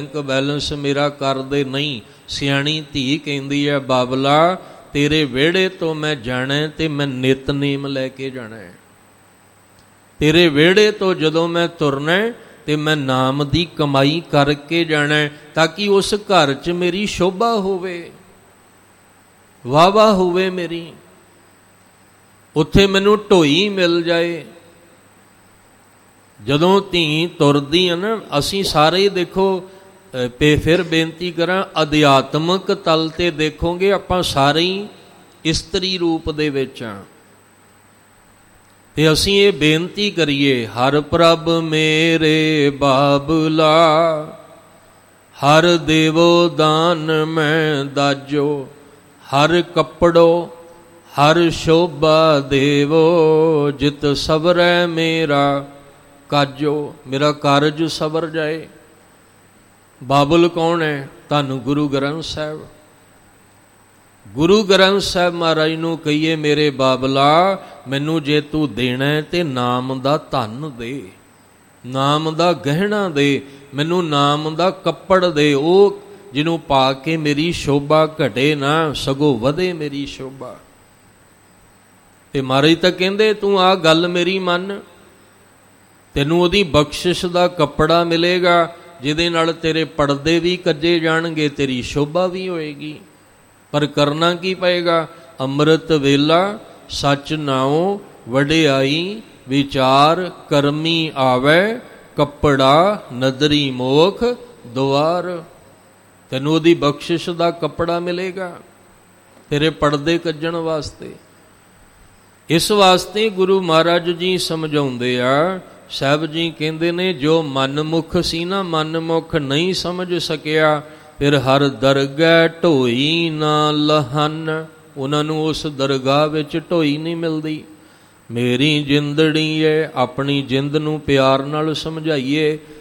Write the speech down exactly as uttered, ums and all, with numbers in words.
Bank balance ਮੇਰਾ ਕਰਦੇ ਨਹੀਂ। ਸਿਆਣੀ ਧੀ ਕਹਿੰਦੀ ਹੈ, ਬਾਬਲਾ ਤੇਰੇ ਵਿਹੜੇ ਤੋਂ ਮੈਂ ਜਾਣਾ ਤੇ ਮੈਂ ਨਿਤਨੇਮ ਲੈ ਕੇ ਜਾਣਾ। ਤੇਰੇ ਵਿਹੜੇ ਤੋਂ ਜਦੋਂ ਮੈਂ ਤੁਰਨਾ ਤੇ ਮੈਂ ਨਾਮ ਦੀ ਕਮਾਈ ਕਰਕੇ ਜਾਣਾ, ਤਾਂ ਕਿ ਉਸ ਘਰ 'ਚ ਮੇਰੀ ਸ਼ੋਭਾ ਹੋਵੇ, ਵਾਹ ਵਾਹ ਹੋਵੇ ਮੇਰੀ, ਉੱਥੇ ਮੈਨੂੰ ਢੋਈ ਮਿਲ ਜਾਏ। ਜਦੋਂ ਧੀ ਤੁਰਦੀ ਹੈ ਨਾ, ਅਸੀਂ ਸਾਰੇ ਦੇਖੋ, ਪੇ ਫਿਰ ਬੇਨਤੀ ਕਰਾਂ, ਅਧਿਆਤਮਕ ਤਲ 'ਤੇ ਦੇਖੋਗੇ ਆਪਾਂ ਸਾਰੇ ਹੀ ਇਸਤਰੀ ਰੂਪ ਦੇ ਵਿੱਚ ਹਾਂ। ਤੇ ਅਸੀਂ ਇਹ ਬੇਨਤੀ ਕਰੀਏ, ਹਰ ਪ੍ਰਭ ਮੇਰੇ ਬਾਬਲਾ, ਹਰ ਦੇਵੋ ਦਾਨ ਮੈਂ ਦਾਜੋ, ਹਰ ਕੱਪੜੋ ਹਰ ਸ਼ੋਭਾ ਦੇਵੋ, ਜਿਤ ਸਬਰੈ ਮੇਰਾ ਕਾਜੋ। ਮੇਰਾ ਕਾਰਜ ਸਬਰ ਜਾਏ। ਬਾਬੁਲ ਕੌਣ ਹੈ? ਤੁਹਾਨੂੰ ਗੁਰੂ ਗ੍ਰੰਥ ਸਾਹਿਬ। ਗੁਰੂ ਗ੍ਰੰਥ ਸਾਹਿਬ ਮਹਾਰਾਜ ਨੂੰ ਕਹੀਏ, ਮੇਰੇ ਬਾਬਲਾ ਮੈਨੂੰ ਜੇ ਤੂੰ ਦੇਣਾ ਤੇ ਨਾਮ ਦਾ ਧਨ ਦੇ, ਨਾਮ ਦਾ ਗਹਿਣਾ ਦੇ, ਮੈਨੂੰ ਨਾਮ ਦਾ ਕੱਪੜ ਦੇ, ਉਹ ਜਿਹਨੂੰ ਪਾ ਕੇ ਮੇਰੀ ਸ਼ੋਭਾ ਘਟੇ ਨਾ, ਸਗੋਂ ਵਧੇ ਮੇਰੀ ਸ਼ੋਭਾ। ਤੇ ਮਹਾਰਾਜ ਤਾਂ ਕਹਿੰਦੇ, ਤੂੰ ਆਹ ਗੱਲ ਮੇਰੀ ਮੰਨ, ਤੈਨੂੰ ਉਹਦੀ ਬਖਸ਼ਿਸ਼ ਦਾ ਕੱਪੜਾ ਮਿਲੇਗਾ, ਜਿਹਦੇ ਨਾਲ ਤੇਰੇ ਪਰਦੇ ਵੀ ਕੱਜੇ ਜਾਣਗੇ, ਤੇਰੀ ਸ਼ੋਭਾ ਵੀ ਹੋਏਗੀ। ਪਰ ਕਰਨਾ ਕੀ ਪਏਗਾ? ਅੰਮ੍ਰਿਤ ਵੇਲਾ ਸੱਚ ਨਾਉ ਵਡਿਆਈ, ਵਿਚਾਰ ਕਰਮੀ ਆਵੇ, ਕੱਪੜਾ ਨਦਰੀ ਮੋਖ ਦੁਆਰ। ਤੈਨੂੰ ਉਹਦੀ ਬਖਸ਼ਿਸ਼ ਦਾ ਕੱਪੜਾ ਮਿਲੇਗਾ, ਤੇਰੇ ਪਰਦੇ ਕੱਜਣ ਵਾਸਤੇ। ਇਸ ਵਾਸਤੇ ਗੁਰੂ ਮਹਾਰਾਜ ਜੀ ਸਮਝਾਉਂਦੇ ਆ, ਸਾਹਿਬ ਜੀ ਕਹਿੰਦੇ ਨੇ, ਜੋ ਮਨਮੁਖ ਸੀ ਨਾ, ਮਨਮੁਖ ਨਹੀਂ ਸਮਝ ਸਕਿਆ, ਫਿਰ ਹਰ ਦਰਗਾਹ ਢੋਈ ਨਾ ਲਹਨ। ਉਹਨਾਂ ਨੂੰ ਉਸ ਦਰਗਾਹ ਵਿੱਚ ਢੋਈ ਨਹੀਂ ਮਿਲਦੀ। ਮੇਰੀ ਜਿੰਦੜੀ ਹੈ, ਆਪਣੀ ਜਿੰਦ ਨੂੰ ਪਿਆਰ ਨਾਲ ਸਮਝਾਈਏ,